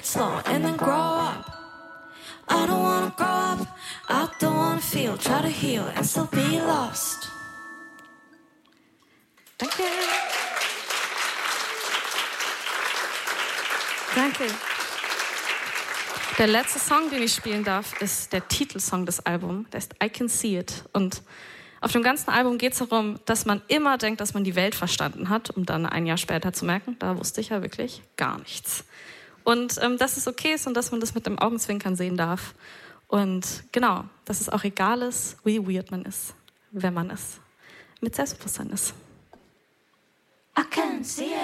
it slow and then grow up. I don't wanna grow up, I don't wanna feel, try to heal and still be lost. Danke. Danke. Der letzte Song, den ich spielen darf, ist der Titelsong des Albums. Der ist I Can See It. Und auf dem ganzen Album geht es darum, dass man immer denkt, dass man die Welt verstanden hat, um dann ein Jahr später zu merken, da wusste ich ja wirklich gar nichts. Und dass es okay ist und dass man das mit dem Augenzwinkern sehen darf. Und genau, dass es auch egal ist, wie weird man ist, wenn man es mit Selbstbewusstsein ist. I can see it.